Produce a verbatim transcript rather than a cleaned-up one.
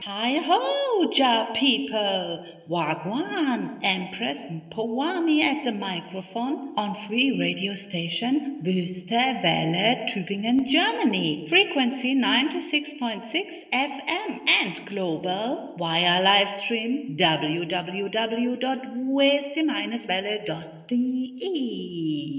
Hi-ho, Ja people! Wagwan, Empress Powami at the microphone on free radio station Wüste Welle, Tübingen, Germany. Frequency ninety-six point six F M and global via livestream w w w dot weste welle dot d e.